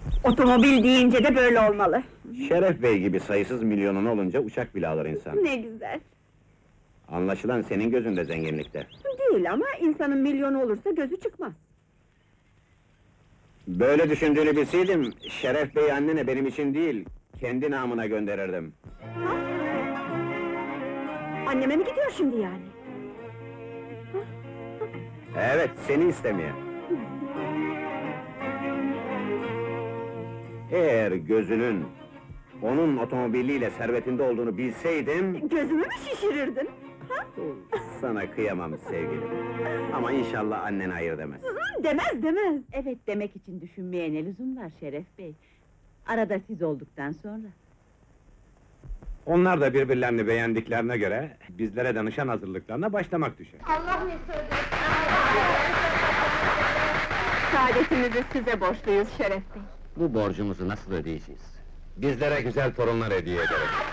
Otomobil deyince de böyle olmalı. Şeref Bey gibi sayısız milyonun olunca uçak bile alır insan. Ne güzel. Anlaşılan senin gözünde zenginlikte. Değil ama insanın milyonu olursa gözü çıkmaz. Böyle düşündüğünü bilseydim, Şeref Bey annene benim için değil, kendi namına gönderirdim. Anneme mi gidiyor şimdi yani? Evet, seni istemeye. Eğer gözünün, onun otomobiliyle servetinde olduğunu bilseydim, Gözümü mü şişirirdin? Ha? sana kıyamam sevgilim. Ama inşallah annen hayır demez. Demez demez. Evet demek için düşünmeye ne lüzum var Şeref Bey? Arada siz olduktan sonra. Onlar da birbirlerini beğendiklerine göre, bizlere danışan hazırlıklarına başlamak düşer. Saadetimizi size borçluyuz Şeref Bey. Bu borcumuzu nasıl ödeyeceğiz? Bizlere güzel torunlar hediye ederek.